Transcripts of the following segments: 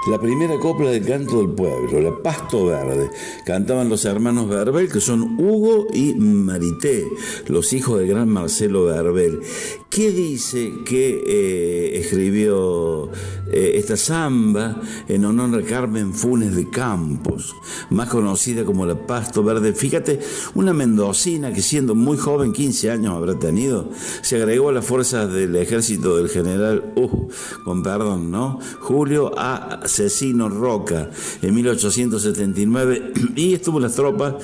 La primera copla del canto del pueblo, la Pasto Verde. Cantaban los hermanos Verbel, que son Hugo y Marité, los hijos del gran Marcelo Verbel. ¿Qué dice que escribió esta samba en honor a Carmen Funes de Campos, más conocida como la Pasto Verde? Fíjate, una mendocina que siendo muy joven, 15 años habrá tenido, se agregó a las fuerzas del ejército del general, con perdón, ¿no? Julio A. Cecino Roca en 1879 y estuvo en las tropas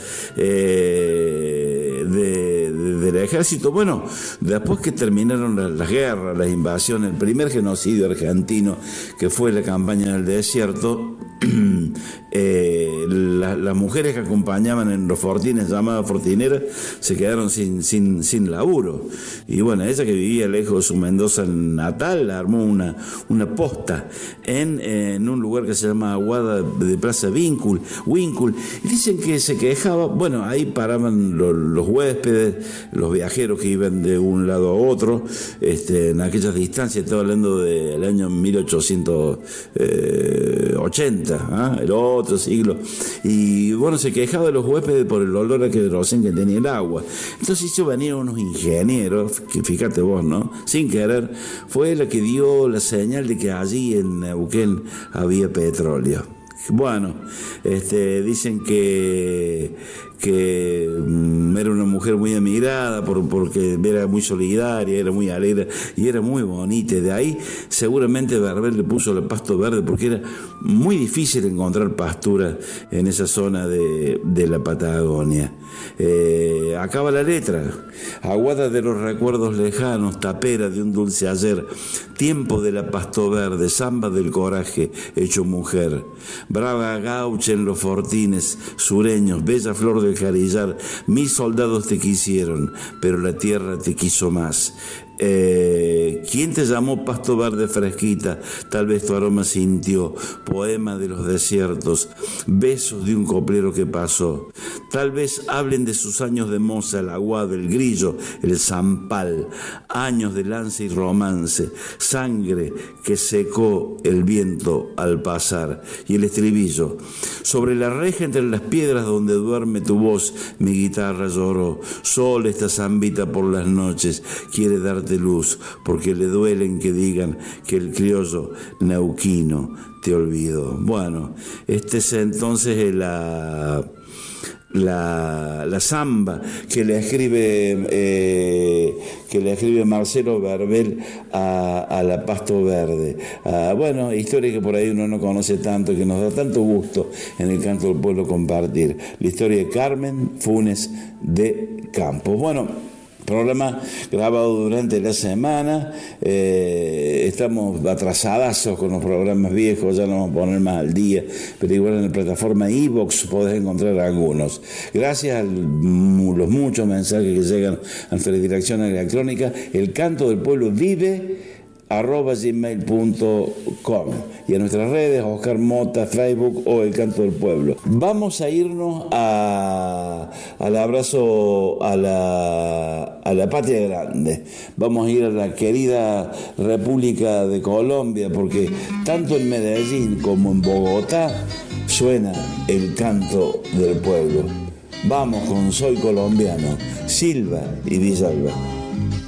del ejército. Bueno, después que terminaron las guerras, las invasiones, el primer genocidio argentino, que fue la campaña del desierto, las mujeres que acompañaban en los fortines, llamadas fortineras, se quedaron sin laburo. Y bueno, ella, que vivía lejos de su Mendoza natal, armó una posta en un lugar que se llama Aguada de Plaza Winkle. Y dicen que se quejaba, bueno, ahí paraban los huéspedes, los viajeros que iban de un lado a otro, en aquellas distancias. Estaba hablando del año 1880, el otro siglo. Y bueno, se quejaba de los huéspedes por el olor a querosén que tenía el agua. Entonces hizo venir unos ingenieros, que fíjate vos, ¿no? Sin querer, fue la que dio la señal de que allí en Neuquén había petróleo. Bueno, dicen que era una mujer muy admirada porque era muy solidaria, era muy alegre y era muy bonita. De ahí seguramente Verbel le puso la Pasto Verde, porque era muy difícil encontrar pastura en esa zona de la Patagonia. Acaba la letra: aguada de los recuerdos lejanos, tapera de un dulce ayer, tiempo de la Pasto Verde, samba del coraje hecho mujer, brava gaucha en los fortines sureños, bella flor del Carillar, mis soldados te quisieron, pero la tierra te quiso más. ¿Quién te llamó Pasto Verde fresquita? Tal vez tu aroma sintió, poema de los desiertos, besos de un coplero que pasó. Tal vez hablen de sus años de moza, el aguado, el grillo, el zampal, años de lanza y romance, sangre que secó el viento al pasar. Y el estribillo: sobre la reja entre las piedras donde duerme tu voz, mi guitarra lloró, sola esta zambita por las noches, quiere darte luz, porque le duelen que digan que el criollo neuquino te olvidó. Bueno, es entonces la samba que le escribe Marcelo Verbel a la Pasto Verde. Bueno, historia que por ahí uno no conoce tanto, que nos da tanto gusto en el canto del pueblo compartir. La historia de Carmen Funes de Campos. Bueno, programa grabado durante la semana. Estamos atrasadazos con los programas viejos, ya nos vamos a poner más al día, pero igual en la plataforma iVoox podés encontrar algunos. Gracias a los muchos mensajes que llegan a nuestra dirección electrónica, el canto del pueblo vive @gmail.com, y a nuestras redes, Oscar Mota, Facebook o El Canto del Pueblo. Vamos a irnos al abrazo a la patria grande. Vamos a ir a la querida República de Colombia, porque tanto en Medellín como en Bogotá suena el canto del pueblo. Vamos con Soy Colombiano, Silva y Villalba.